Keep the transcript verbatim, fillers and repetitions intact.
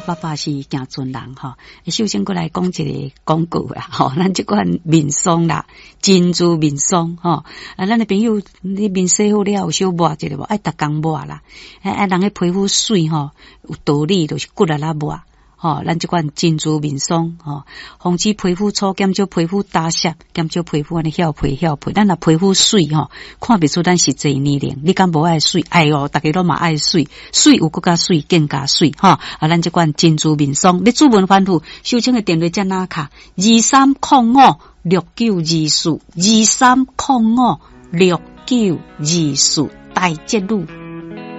爸爸是行尊人吼。首先过来讲一个广告啦，吼，咱这款面霜啦，珍珠面霜吼，啊，咱的朋友你面洗好了有小抹一个无，爱逐工抹啦，哎哎，人的皮肤水吼，有道理就是骨力啦抹。吼，咱这款珍珠面霜吼，防止皮肤粗，减少皮肤打湿，减少皮肤安尼翘皮翘皮。咱若皮肤水吼，看不出咱实际年龄。你敢无爱水？哎哟，大家都嘛爱水，水有更加水，更加水吼。啊，咱这款珍珠面霜，你主文反复，收请的电话在哪卡？二三零五六九二四，二三零五六九二四，大捷路。